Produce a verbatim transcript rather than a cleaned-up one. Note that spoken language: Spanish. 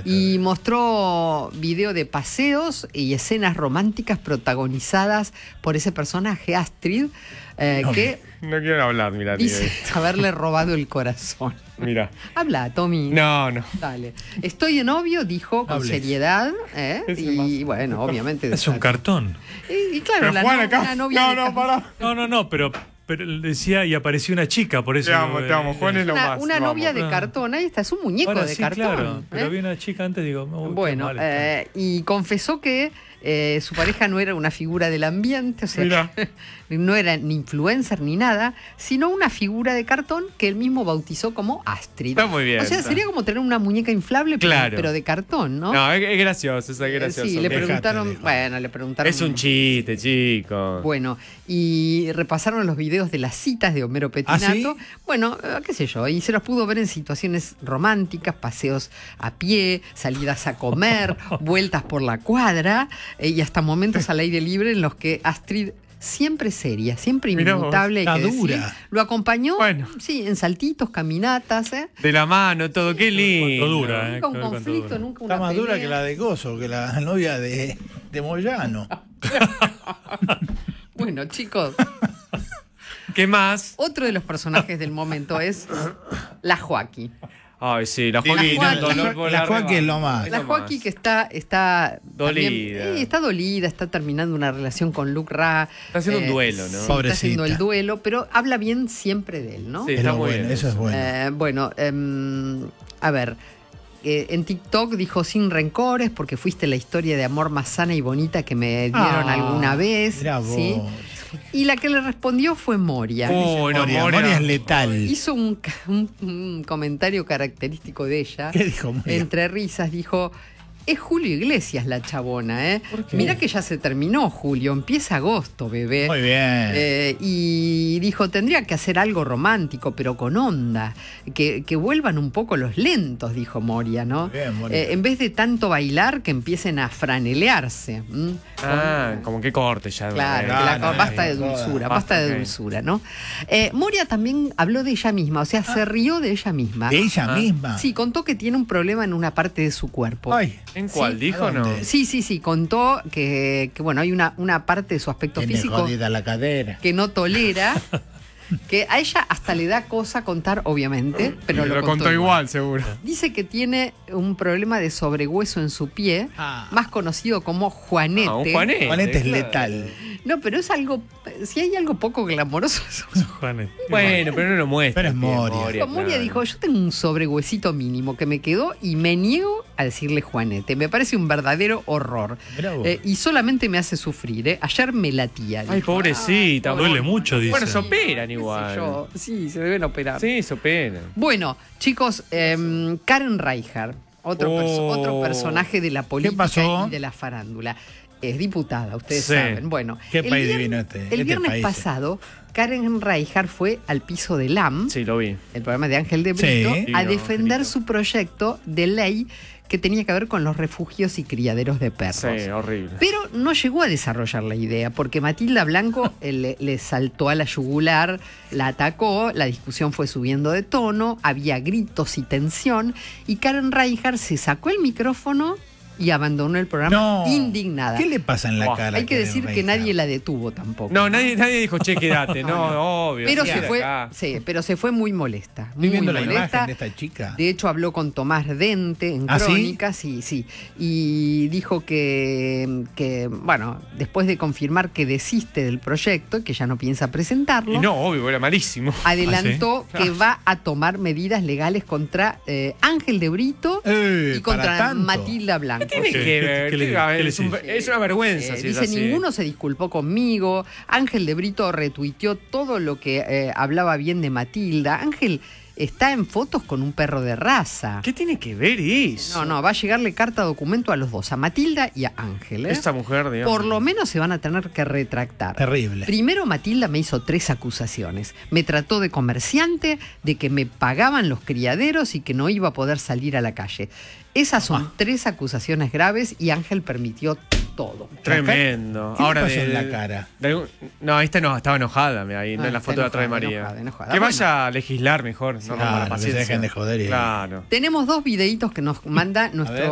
Y mostró video de paseos y escenas románticas protagonizadas por ese personaje, Astrid, eh, no, que no quiero hablar, mira. dice haberle robado el corazón. Mira. Habla, Tommy. No, no. Dale. Estoy en novio, dijo con Hables. seriedad. ¿eh? Y bueno, obviamente. Es un cartón. Y, y claro, Pero la Juan, no- acá. una novia No, de no, ca- pará. No, no, no, pero, pero decía y apareció una chica, por eso. Te amo, te amo. Juan es lo Una, más. una lo novia amo. de Ah. cartón. Ahí está, es un muñeco Ahora de sí, cartón. claro. Pero ¿eh? vi una chica antes, digo, uy, qué Bueno, mal está. eh, y confesó que eh, su pareja no era una figura del ambiente, o sea, Mira. no era ni influencer ni nada, sino una figura de cartón que él mismo bautizó como Astrid. Está muy bien, O sea, está. sería como tener una muñeca inflable, pero, Claro. pero de cartón, ¿no? No, es, es gracioso, es gracioso. Sí, le Dejate, preguntaron, dijo. bueno, le preguntaron. Es un chiste, chicos. Bueno, y repasaron los videos de las citas de Homero Pettinato. ¿Ah, sí? Bueno, eh, qué sé yo, y se los pudo ver en situaciones románticas, paseos a pie, salidas a comer, vueltas por la cuadra, eh, y hasta momentos al aire libre en los que Astrid, siempre seria, siempre Mirá vos, inmutable, hay está que decir, dura. lo acompañó, Bueno. sí, en saltitos, caminatas, ¿eh? De la mano, todo, qué lindo. Cuánto dura, ¿eh? Nunca un Qué cuánto conflicto, dura. nunca una Está más dura pelea. que la de Gozo, que la novia de, de Moyano. Bueno, chicos, ¿Qué más? otro de los personajes del momento es la Joaquín. Ay, sí, la Divina, Joaquín. la un dolor por la Joaquín es lo rebaja. más. Es La lo Joaquín más. que está, está Dolida. también, eh, está dolida, está terminando una relación con Luke Ra. Está haciendo un duelo, ¿no? sí, está Pobrecita. haciendo el duelo, pero habla bien siempre de él, ¿no? Sí. Es Está lo muy bueno, bien. eso es bueno. Eh, bueno, em, a ver. eh, en TikTok dijo sin rencores porque fuiste la historia de amor más sana y bonita que me dieron Ah, alguna vez. mirá vos. ¿sí? Y la que le respondió fue Moria. Oh, no, Moria, Moria. Moria es letal. Hizo un, ca- un- un comentario característico de ella. ¿Qué dijo Moria? Entre risas dijo, es Julio Iglesias la chabona, ¿eh? ¿Por qué? Mirá que ya se terminó julio, empieza agosto, bebé. Muy bien. Eh, y dijo, tendría que hacer algo romántico, pero con onda. Que, que vuelvan un poco los lentos, dijo Moria, ¿no? Muy bien, Moria. Eh, en vez de tanto bailar, que empiecen a franelearse. ¿m? Ah, como que corte ya. Claro, Eh, que la- no, no, basta de no, dulzura, basta, basta de ok. dulzura, ¿no? Eh, Moria también habló de ella misma, o sea, se rió de ella misma. De ella Ah. misma. Sí, contó que tiene un problema en una parte de su cuerpo. Ay, ¿En cuál? Sí. ¿Dijo ¿A o no? dónde? Sí, sí, sí, contó que, que bueno, hay una, una parte de su aspecto tiene físico jodida la cadera. que no tolera, que a ella hasta le da cosa contar, obviamente, pero lo, Lo contó igual, seguro. Dice que tiene un problema de sobrehueso en su pie, Ah. más conocido como Juanete. Ah, un Juanete. Juanete es claro. letal. No, pero es algo, si hay algo poco glamoroso. Juanes. Bueno, pero no lo muestra. Pero es tío, Moria. Moria claro. dijo, yo tengo un sobrehuesito mínimo que me quedó y me niego a decirle Juanete. Me parece un verdadero horror. Mirá vos. Eh, y solamente me hace sufrir. ¿eh? Ayer me latía. Ay, dijo. pobrecita. Duele mucho, dice. Bueno, se operan ¿Qué sé igual. yo? Sí, se deben operar. Sí, se operan. Bueno, chicos, em, Karen Reichardt, otro, perso- Oh. otro personaje de la política pasó? y de la farándula. Es diputada, ustedes Sí. saben. Bueno, Qué el país vier- divino este, El este viernes país. pasado, Karen Reichardt fue al piso de L A M, Sí, lo vi. el programa de Ángel de Brito, Sí. a Sí, defender Angelito. su proyecto de ley que tenía que ver con los refugios y criaderos de perros. Sí, horrible. Pero no llegó a desarrollar la idea, porque Matilda Blanco eh, le, le saltó a la yugular, la atacó, la discusión fue subiendo de tono, había gritos y tensión, y Karen Reichardt se sacó el micrófono y abandonó el programa No. indignada. ¿Qué le pasa en la Buah, cara? Hay que Karen decir que Reichardt? nadie la detuvo tampoco. No, nadie, nadie dijo, che, quédate. No, obvio. Pero sí, se de fue, acá. sí, pero se fue muy molesta. Estoy Muy viendo la molesta. imagen de esta chica. De hecho, habló con Tomás Dente en ¿Ah, sí? Crónicas, sí, sí. Y dijo que, que, bueno, después de confirmar que desiste del proyecto y que ya no piensa presentarlo, Y no, obvio, era malísimo. adelantó que va a tomar medidas legales contra eh, Ángel de Brito Eh, y para contra tanto. Matilda Blanco. Tiene ¿Qué- que qué- ver. qué le- ¿qué va a ver? qué le es, un- hiciste? es una vergüenza. Eh, si es dice, así. ninguno se disculpó conmigo. Ángel de Brito retuiteó todo lo que eh, hablaba bien de Matilda. Ángel está en fotos con un perro de raza. ¿Qué tiene que ver eso? No, no, va a llegarle carta documento a los dos, a Matilda y a Ángel. ¿eh? Esta mujer, digamos. Por lo menos se van a tener que retractar. Terrible. Primero Matilda me hizo tres acusaciones. Me trató de comerciante, de que me pagaban los criaderos y que no iba a poder salir a la calle. Esas son Ah. tres acusaciones graves y Ángel permitió todo. Tremendo. ¿Qué le Ahora pasó de, en la de- cara? de algún- no, no, esta no, estaba enojada mira, ahí, Ah, en la está foto de atrás de enojada, María. enojada, enojada. Que Bueno. vaya a legislar mejor, no rompa claro, la que se paciencia. dejen de joder y- Claro. Tenemos dos videitos que nos manda nuestro